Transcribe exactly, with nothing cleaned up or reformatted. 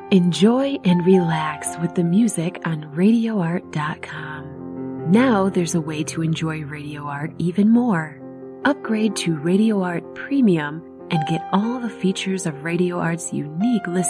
Enjoy and relax with the music on radio art dot com. Now there's a way to enjoy Radio Art even more. Upgrade to Radio Art Premium and get all the features of Radio Art's unique list